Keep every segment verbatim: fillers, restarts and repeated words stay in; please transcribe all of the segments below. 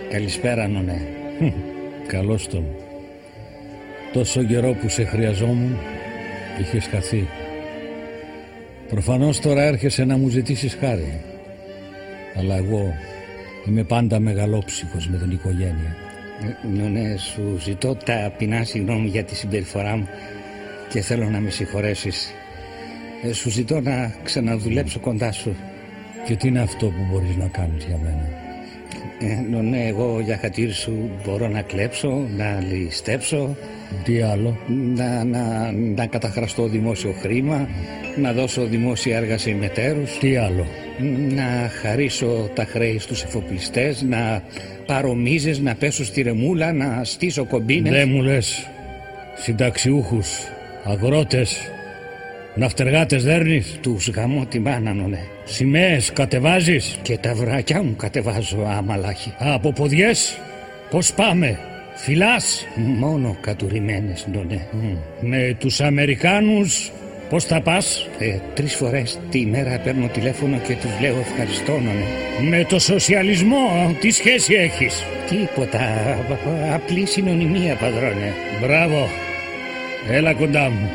Καλησπέρα, νονέ. Καλώς τον. Τόσο καιρό που σε χρειαζόμουν, είχες χαθεί. Προφανώς τώρα έρχεσαι να μου ζητήσεις χάρη. Αλλά εγώ είμαι πάντα μεγαλόψυχος με την οικογένεια. Νονέ, σου ζητώ ταπεινά συγγνώμη για τη συμπεριφορά μου και θέλω να με συγχωρέσεις. ε, Σου ζητώ να ξαναδουλέψω κοντά σου. Και τι είναι αυτό που μπορείς να κάνεις για μένα? ε, Νονέ, εγώ για χατήρι σου μπορώ να κλέψω, να ληστέψω. Τι άλλο? Να, να, να καταχραστώ δημόσιο χρήμα, να δώσω δημόσια έργα σε ημετέρους. Τι άλλο? Να χαρίσω τα χρέη στους εφοπλιστές, να πάρω μίζες, να πέσω στη ρεμούλα, να στήσω κομπίνες. Δεν μου λες συνταξιούχους, αγρότες, ναυτεργάτες δέρνεις? Τους γαμώ τη μάνα, νονέ. Σημαίες κατεβάζεις? Και τα βράκια μου κατεβάζω, αμαλάχη. Από ποδιές? Πώς πάμε? Φυλάς? Μόνο κατουρημένες, νονέ. Mm. Με τους Αμερικάνους πώς θα πας? ε, Τρεις φορές τη μέρα παίρνω τηλέφωνο και τους λέω ευχαριστώ, νονέ. Με το σοσιαλισμό τι σχέση έχεις? Τίποτα, απλή συνωνυμία, πατρόνε. Μπράβο, έλα κοντά μου.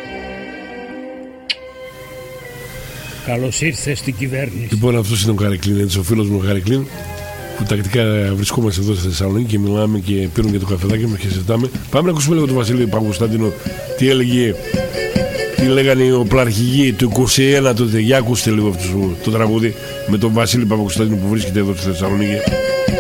Καλώς ήρθες στην κυβέρνηση. Λοιπόν, αυτός είναι ο Γαρεκλίν, έτσι, ο φίλος μου ο Γαρεκλίν, που τακτικά βρισκόμαστε εδώ στη Θεσσαλονίκη και μιλάμε και πίνουμε και το καφεδάκι μας και συζητάμε. Πάμε να ακούσουμε λίγο τον Βασίλη Παπακοσταντίνο, τι έλεγε, τι λέγανε οι οπλαρχηγοί του είκοσι ένα τότε. Για ακούστε λίγο αυτό το τραγούδι με τον Βασίλη Παπακοσταντίνο που βρίσκεται εδώ στη Θεσσαλονίκη.